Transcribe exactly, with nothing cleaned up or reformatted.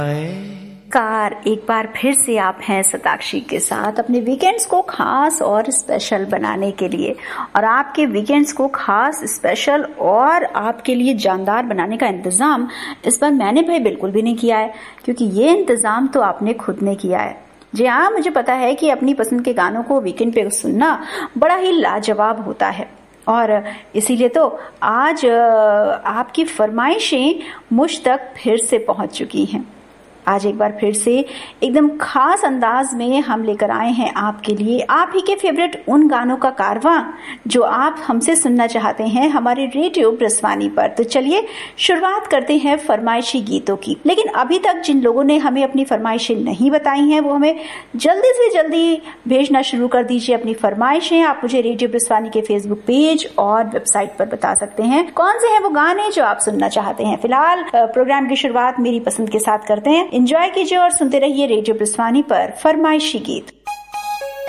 Car एक बार फिर से आप हैं शताक्षी के साथ अपने वीकेंड्स को खास और स्पेशल बनाने के लिए। और आपके वीकेंड्स को खास, स्पेशल और आपके लिए जानदार बनाने का इंतजाम इस बार मैंने भाई बिल्कुल भी नहीं किया है, क्योंकि ये इंतजाम तो आपने खुद ने किया है। जी हाँ, मुझे पता है कि अपनी पसंद के गानों को वीकेंड पे सुनना बड़ा ही लाजवाब होता है, और इसीलिए तो आज आपकी फरमाइशें मुझ तक फिर से पहुंच चुकी हैं। आज एक बार फिर से एकदम खास अंदाज में हम लेकर आए हैं आपके लिए आप ही के फेवरेट उन गानों का कारवां जो आप हमसे सुनना चाहते हैं हमारे रेडियो ब्रस्वानी पर। तो चलिए शुरुआत करते हैं फरमाइशी गीतों की। लेकिन अभी तक जिन लोगों ने हमें अपनी फरमाइशें नहीं बताई हैं वो हमें जल्दी से जल्दी भेजना शुरू कर दीजिए अपनी फरमाइशें। आप मुझे रेडियो ब्रस्वानी के फेसबुक पेज और वेबसाइट पर बता सकते हैं कौन से हैं वो गाने जो आप सुनना चाहते हैं। फिलहाल प्रोग्राम की शुरुआत मेरी पसंद के साथ करते हैं। एंजॉय कीजिए और सुनते रहिए रेडियो ब्रस्वानी पर फरमाइशी गीत।